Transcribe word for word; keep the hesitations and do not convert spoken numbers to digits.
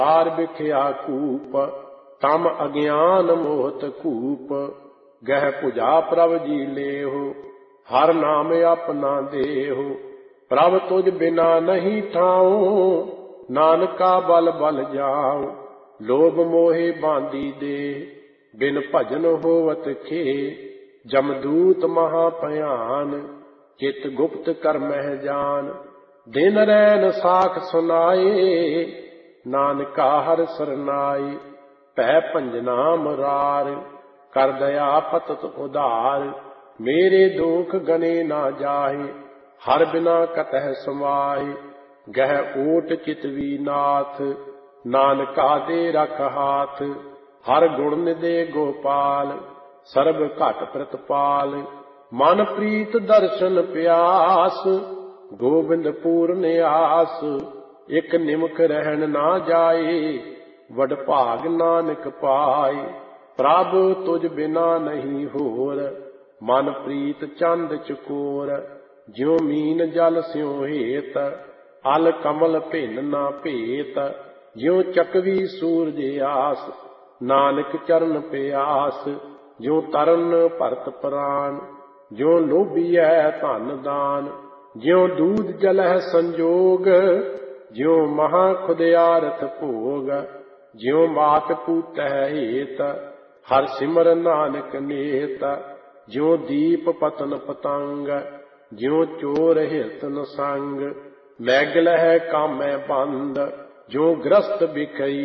हार बिखया कूप, तम अज्ञान मोहत कूप। गह पुजा प्रभ जी लेहो, हर नाम अपना देहो। प्रभ तुझ बिना नहीं ठाऊं, नानका बल बल जाऊं। लोभ मोहे बांधी दे, बिन भजन होवत खे। जमदूत महाभयान, चित गुप्त कर मह जान। दिन रैन साख सुनाए, नानका हर सरनाई। पै भंजना मुरार, कर दया पतत उदार। मेरे दुख गने ना जाहे, हर बिना कतह समाहे। गह ओट चितवी नाथ, नानका दे रख हाथ। हर गुण निदे गोपाल, सर्ब घट प्रतपाल। मन प्रीत दर्शन प्यास, गोबिंद पूर्ण आस। एक निमक रहन ना जाए, वड भाग नानक पाए। प्रभ तुझ बिना नहीं होर, मन प्रीत चंद चकोर। ज्यों मीन जल स्यों हेत, अल कमल भिन्न ना भेत। ज्यों चकवी सूरज आस, नानक चरण प्यास। ज्यों तरन भरत प्राण, ज्यों लोभीऐ धन दान। ज्यों दूध जलह संजोग, ज्यों महा खुदयारथ भोग। ज्यों मात पूतः हेत, हर सिमर नानक नेत। ज्यों दीप पतन पतंग, ज्यों चोर हिरत न संग। मैगल है कामै बंद, ज्यों ग्रस्त बिखई